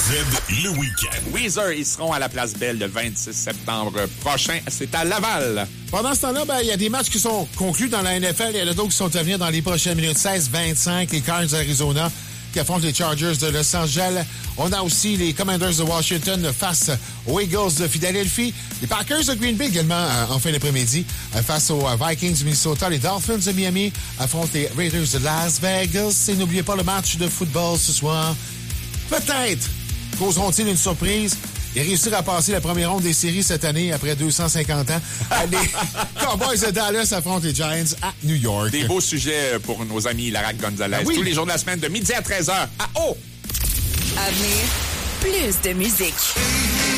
Z le week-end. Weezer, ils seront à la Place Belle le 26 septembre prochain. C'est à Laval. Pendant ce temps-là, il y a des matchs qui sont conclus dans la NFL. Il y en a d'autres qui sont à venir dans les prochaines minutes. 16-25, les Cards d'Arizona qui affrontent les Chargers de Los Angeles. On a aussi les Commanders de Washington face aux Eagles de Philadelphie. Les Packers de Green Bay également en fin d'après-midi face aux Vikings de Minnesota. Les Dolphins de Miami affrontent les Raiders de Las Vegas. Et n'oubliez pas le match de football ce soir. Peut-être causeront-ils une surprise et réussir à passer la première ronde des séries cette année après 250 ans. Les Cowboys de Dallas affrontent les Giants à New York. Des beaux sujets pour nos amis Larac Gonzalez. Oui. Tous les jours de la semaine de midi à 13h. À O! À venir, plus de musique.